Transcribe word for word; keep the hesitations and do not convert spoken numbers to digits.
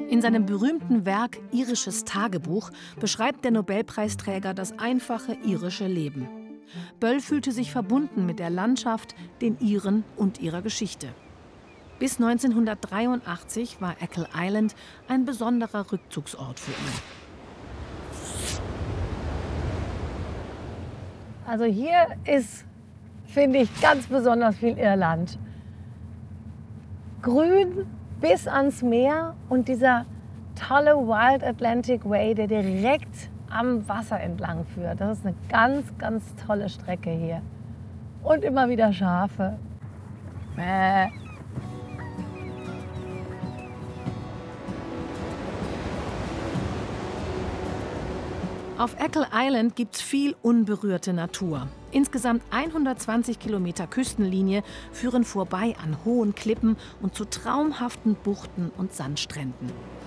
In seinem berühmten Werk Irisches Tagebuch beschreibt der Nobelpreisträger das einfache irische Leben. Böll fühlte sich verbunden mit der Landschaft, den Iren und ihrer Geschichte. Bis neunzehnhundertdreiundachtzig war Achill Island ein besonderer Rückzugsort für ihn. Also hier ist, finde ich, ganz besonders viel Irland. Grün bis ans Meer und dieser tolle Wild Atlantic Way, der direkt am Wasser entlang führt. Das ist eine ganz, ganz tolle Strecke hier. Und immer wieder Schafe. Bäh. Auf Achill Island gibt's viel unberührte Natur. Insgesamt hundertzwanzig Kilometer Küstenlinie führen vorbei an hohen Klippen und zu traumhaften Buchten und Sandstränden.